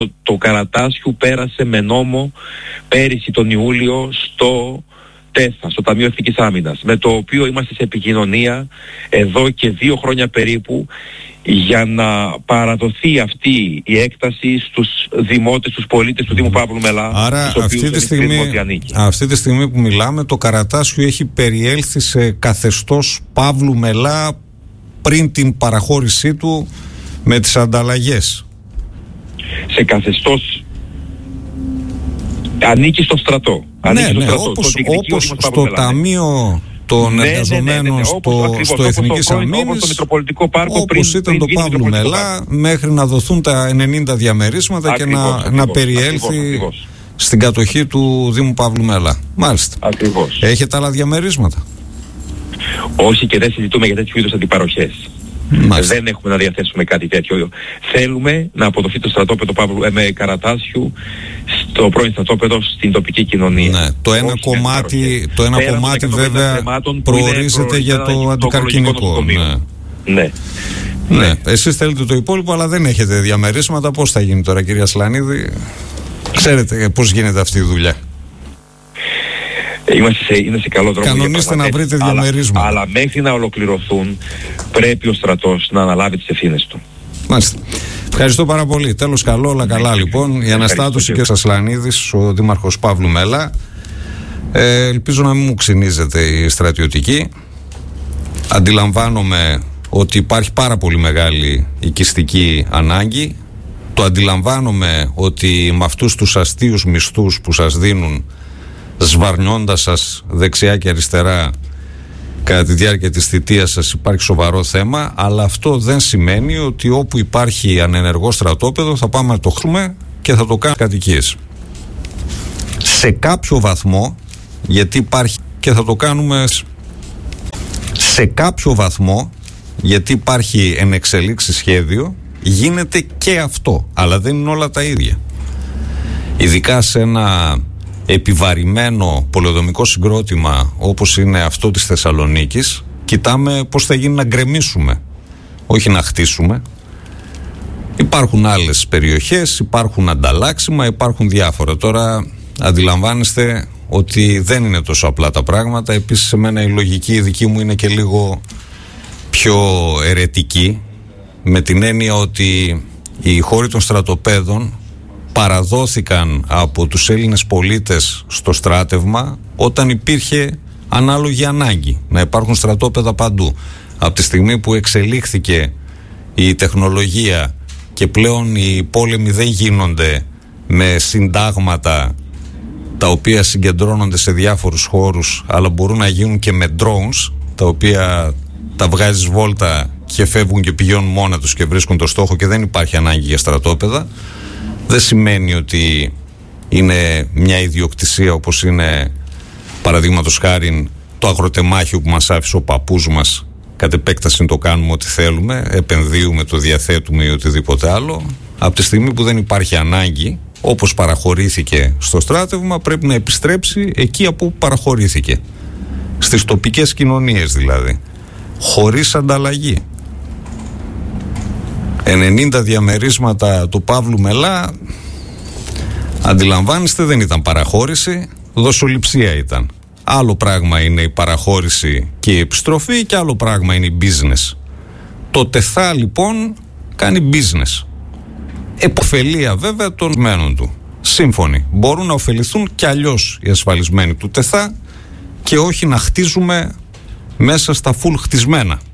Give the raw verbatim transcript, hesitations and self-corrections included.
Το, το Καρατάσιου πέρασε με νόμο πέρυσι τον Ιούλιο στο ΤΕΘΑ, στο Ταμείο Εθνικής Άμυνας, με το οποίο είμαστε σε επικοινωνία εδώ και δύο χρόνια περίπου για να παραδοθεί αυτή η έκταση στους δημότες, στους πολίτες του Δήμου Παύλου Μελά. Άρα αυτή τη, στιγμή, αυτή τη στιγμή που μιλάμε, το Καρατάσιο έχει περιέλθει σε καθεστώς Παύλου Μελά πριν την παραχώρησή του με τις ανταλλαγές. Σε καθεστώς ανήκει στο στρατό. Ανήκει ναι, στο ναι, στρατό. όπως, το όπως στο Μελά, Ταμείο των ναι, εργαζομένων ναι, ναι, ναι, στο, όπως, ακριβώς, στο Εθνικής Αμήνης, όπως πριν, ήταν το Παύλου Μελά, μέχρι να δοθούν τα ενενήντα διαμερίσματα ακριβώς, και να, ακριβώς, να περιέλθει ακριβώς, ακριβώς. στην κατοχή του Δήμου Παύλου Μελά. Μάλιστα. Ακριβώς. Έχετε άλλα διαμερίσματα? Όχι, και δεν συζητούμε για τέτοιου είδους αντιπαροχές. Μάλιστα. Δεν έχουμε να διαθέσουμε κάτι τέτοιο. Θέλουμε να αποδοθεί το στρατόπεδο Παύλου, ε, με Καρατάσιου στο πρώην στρατόπεδο στην τοπική κοινωνία. Ναι, το ένα όχι κομμάτι, το ένα κομμάτι βέβαια προορίζεται για το αντικαρκυνικό. Ναι. Ναι. Ναι. ναι. Εσείς θέλετε το υπόλοιπο, αλλά δεν έχετε διαμερίσματα. Πώς θα γίνει τώρα, κυρία Σλανίδη? Ξέρετε πώς γίνεται αυτή η δουλειά. Είμαστε σε, είναι σε καλό δρόμο. Κανονίστε να βρείτε διαμερίσματα. Αλλά, αλλά μέχρι να ολοκληρωθούν πρέπει ο στρατός να αναλάβει τις ευθύνες του. Μάλιστα. Ευχαριστώ πάρα πολύ. Τέλος καλό, όλα καλά λοιπόν. Η Αναστάτωση και Σασλανίδης, ο Δήμαρχος Παύλου Μελά. Ε, ελπίζω να μην μου ξυνίζεται η στρατιωτική. Αντιλαμβάνομαι ότι υπάρχει πάρα πολύ μεγάλη οικιστική ανάγκη. Το αντιλαμβάνομαι ότι με αυτούς τους αστείους μισθούς που σας δίνουν, σβαρνιώντας σας δεξιά και αριστερά κατά τη διάρκεια της θητείας σας, υπάρχει σοβαρό θέμα, αλλά αυτό δεν σημαίνει ότι όπου υπάρχει ανενεργό στρατόπεδο θα πάμε να το χρούμε και θα το κάνουμε κατοικίες. Σε κάποιο βαθμό, γιατί υπάρχει και θα το κάνουμε σε κάποιο βαθμό, γιατί υπάρχει εν εξελίξει σχέδιο, γίνεται και αυτό, αλλά δεν είναι όλα τα ίδια. Ειδικά σε ένα επιβαρημένο πολεοδομικό συγκρότημα όπως είναι αυτό της Θεσσαλονίκης, κοιτάμε πώς θα γίνει να γκρεμίσουμε, όχι να χτίσουμε. Υπάρχουν άλλες περιοχές, υπάρχουν ανταλλάξιμα, υπάρχουν διάφορα. Τώρα αντιλαμβάνεστε ότι δεν είναι τόσο απλά τα πράγματα. Επίσης σε μένα η λογική η δική μου είναι και λίγο πιο αιρετική, με την έννοια ότι οι χώροι των στρατοπέδων παραδόθηκαν από τους Έλληνες πολίτες στο στράτευμα όταν υπήρχε ανάλογη ανάγκη να υπάρχουν στρατόπεδα παντού. Από τη στιγμή που εξελίχθηκε η τεχνολογία και πλέον οι πόλεμοι δεν γίνονται με συντάγματα τα οποία συγκεντρώνονται σε διάφορους χώρους, αλλά μπορούν να γίνουν και με drones, τα οποία τα βγάζεις βόλτα και φεύγουν και πηγαίνουν μόνα τους και βρίσκουν το στόχο και δεν υπάρχει ανάγκη για στρατόπεδα. Δεν σημαίνει ότι είναι μια ιδιοκτησία όπως είναι παραδείγματος χάριν το αγροτεμάχιο που μας άφησε ο παππούς μας. Κατ' επέκταση το κάνουμε ό,τι θέλουμε, επενδύουμε, το διαθέτουμε ή οτιδήποτε άλλο. Από τη στιγμή που δεν υπάρχει ανάγκη, όπως παραχωρήθηκε στο στράτευμα, πρέπει να επιστρέψει εκεί από όπου παραχωρήθηκε. Στις τοπικές κοινωνίες δηλαδή. Χωρίς ανταλλαγή. ενενήντα διαμερίσματα του Παύλου Μελά, αντιλαμβάνεστε, δεν ήταν παραχώρηση, δοσοληψία ήταν. Άλλο πράγμα είναι η παραχώρηση και η επιστροφή και άλλο πράγμα είναι η business. Το ΤΕΘΑ λοιπόν κάνει business. Εποφελία βέβαια των μένων του. Σύμφωνοι. Μπορούν να ωφεληθούν κι αλλιώς οι ασφαλισμένοι του ΤΕΘΑ και όχι να χτίζουμε μέσα στα φουλ χτισμένα.